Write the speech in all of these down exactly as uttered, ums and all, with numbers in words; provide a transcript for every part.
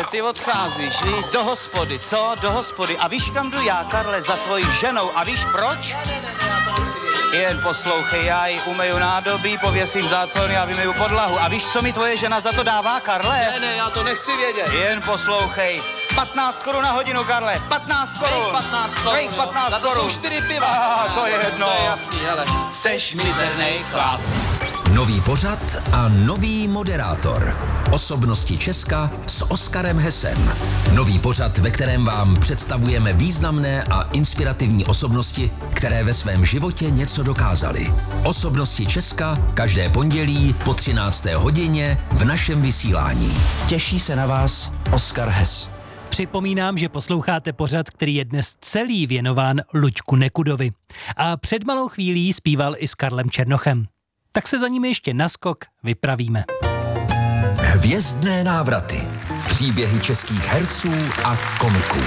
ty odcházíš, víš, do hospody, co? Do hospody. A víš, kam jdu já, Karle, za tvojí ženou. A víš proč? Jen poslouchej, já ji umeju nádobí, pověsím záclony a vymyju podlahu. A víš, co mi tvoje žena za to dává, Karle? Ne, ne, já to nechci vědět. Jen poslouchej. patnáct korun na hodinu, Karle. patnáct korun. patnáct korun. Vejk patnáct korun. Za to jsou čtyři piva. Ah, to je jedno. To je jasný, hele. Seš mizernej chlap. Nový pořad a nový moderátor. Osobnosti Česka s Oskarem Hesem. Nový pořad, ve kterém vám představujeme významné a inspirativní osobnosti, které ve svém životě něco dokázaly. Osobnosti Česka každé pondělí po třinácté hodině v našem vysílání. Těší se na vás Oskar Hes. Připomínám, že posloucháte pořad, který je dnes celý věnován Luďku Nekudovi. A před malou chvílí zpíval i s Karlem Černochem. Tak se za nimi ještě naskok vypravíme. Hvězdné návraty. Příběhy českých herců a komiků.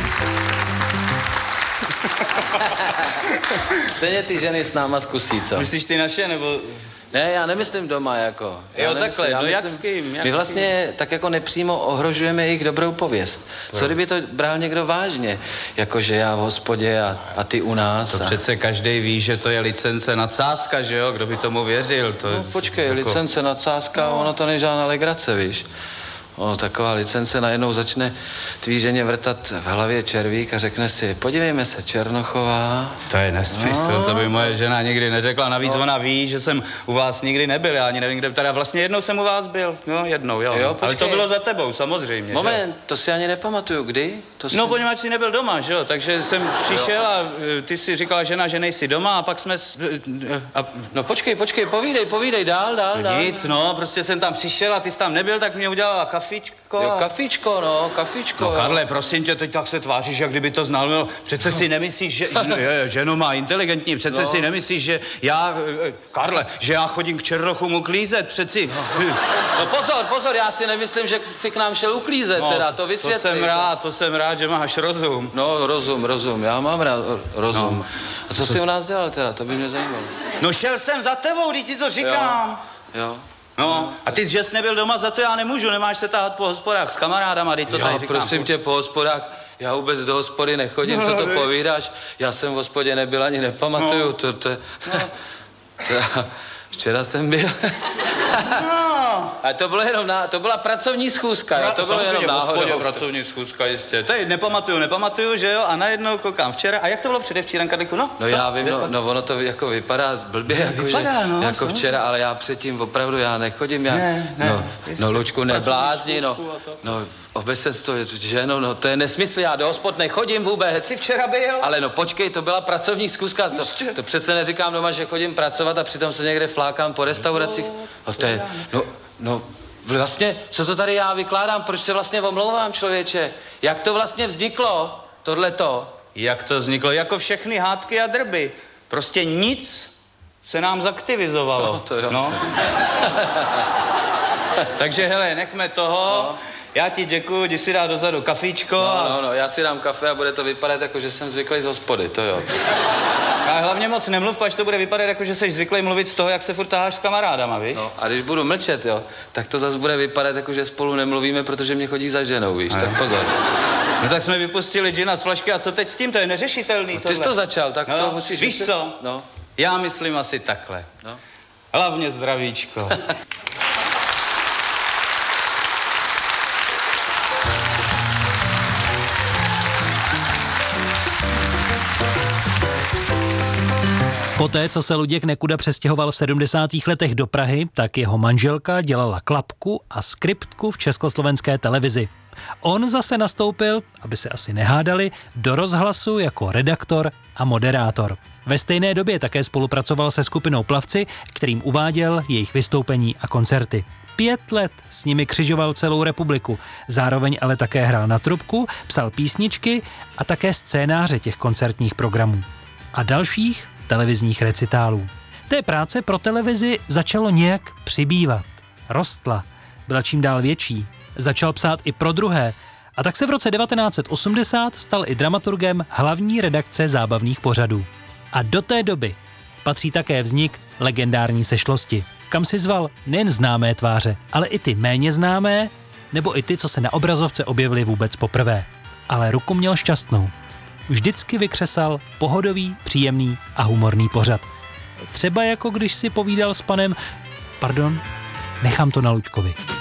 Stejně ty ženy s náma zkusí, co? Myslíš ty naše, nebo... Ne, já nemyslím doma, jako. Já Jo, nemyslím, takhle, já no myslím, jak s kým, jak my s vlastně tak jako nepřímo ohrožujeme jejich dobrou pověst. Co kdyby to bral někdo vážně? Jakože já v hospodě a, a ty u nás. To a... přece každý ví, že to je licence nadsázka, že jo? Kdo by tomu věřil? To No je počkej, jako... licence nadsázka, no. Ono to není žádná legrace, víš. Ono taková licence najednou začne tvý ženě vrtat v hlavě červík a řekne si, podívejme se, Černochová. To je nesmysl, No. to by moje žena nikdy neřekla. Navíc no. Ona ví, že jsem u vás nikdy nebyl, já ani nevím, kde, teda vlastně jednou jsem u vás byl, no jednou, jo. Jo, ale to bylo za tebou, samozřejmě. Moment, to si ani nepamatuju, kdy? To si... No, poněvadž jsi nebyl doma, že jo, takže jsem přišel a ty si říkala, žena, že nejsi doma a pak jsme... S... A... No počkej, počkej, povídej, povídej, dál, dál, No dál. nic, no, prostě jsem tam přišel a ty jsi tam nebyl, tak mě udělala kafičko. Jo, a... kafičko, no, kafičko. No, jo. Karle, prosím tě, teď tak se tváříš, jak kdyby to znal. No, přece si nemyslíš, že... No, je, ženo má inteligentní, přece No. si nemyslíš, že já... Karle, že já chodím k Černochu uklízet, přeci... No pozor, pozor, já si nemyslím, že jsi k nám šel uklízet, No, teda, to vysvětli. To jsem rád, to jsem rád, že máš rozum. No, rozum, rozum, já mám rád rozum. No. A co jsi u nás dělal teda, to by mě zajímalo. No šel jsem za tebou, když ti to říkám. Jo. No, a ty, že jsi nebyl doma, za to já nemůžu, nemáš se táhat po hospodách s kamarádama, teď to Já tady říkám. prosím tě, po hospodách, já vůbec do hospody nechodím, co to povídáš? Já jsem v hospodě nebyl, ani nepamatuju, No. to, to, to, to, včera jsem byl. No. A to bylo jenom, na, to byla pracovní schůzka, jo? To bylo jenom v hospodě náhodou. pracovní schůzka, jistě. Tady nepamatuju, nepamatuju, že jo, a najednou koukám včera. A jak to bylo předevčírem, Karliku? No, No co? já vím, no, no ono to jako vypadá blbě, jako, vypadá, že, no, jako samozřejmě. včera, ale já předtím opravdu, já nechodím, já, Ne, ne, no, jistě. no Luďku, neblázni, no, schůzku a to. no, obecenstvo, že no, no, to je nesmysl, já do hospod nechodím vůbec. Jsi včera byl? Ale no počkej, to byla pracovní schůzka, to, Jistě. to přece neříkám doma, že chodím pracovat a přitom se někde flákám po restauracích. No to je, no, no, vlastně, co to tady já vykládám, proč se vlastně omlouvám, člověče? Jak to vlastně vzniklo, tohleto? Jak to vzniklo? Jako všechny hádky a drby. Prostě nic se nám zaktivizovalo. No, to jo. No. Takže hele, nechme toho. No. Já ti děkuju, jdi si dát dozadu kafíčko. No, a... no, no, já si dám kafe a bude to vypadat jako, že jsem zvyklý z hospody, to jo. A hlavně moc nemluv, pač to bude vypadat jako, že jsi zvyklý mluvit z toho, jak se furt taháš s kamarádama, víš? No, a když budu mlčet, jo, tak to zase bude vypadat jako, že spolu nemluvíme, protože mě chodí za ženou, víš, tak pozor. No tak jsme vypustili džina z flašky a co teď s tím? To je neřešitelný. No, ty jsi to začal, tak no, to musíš... Víš vysvět- co? No, Já myslím asi takhle. no. Hlavně zdravíčko. Poté, co se Luděk Nekuda přestěhoval v sedmdesátých letech do Prahy, tak jeho manželka dělala klapku a skriptku v československé televizi. On zase nastoupil, aby se asi nehádali, do rozhlasu jako redaktor a moderátor. Ve stejné době také spolupracoval se skupinou Plavci, kterým uváděl jejich vystoupení a koncerty. Pět let s nimi křižoval celou republiku, zároveň ale také hrál na trubku, psal písničky a také scénáře těch koncertních programů. A dalších televizních recitálů. Té práce pro televizi začalo nějak přibývat. Rostla, byla čím dál větší. Začal psát i pro druhé. A tak se v roce devatenáct set osmdesát stal i dramaturgem hlavní redakce zábavných pořadů. A do té doby patří také vznik legendární Sešlosti, kam si zval nejen známé tváře, ale i ty méně známé nebo i ty, co se na obrazovce objevily vůbec poprvé. Ale ruku měl šťastnou. Vždycky vykřesal pohodový, příjemný a humorný pořad. Třeba jako když si povídal s panem... Pardon, nechám to na Luďkovi.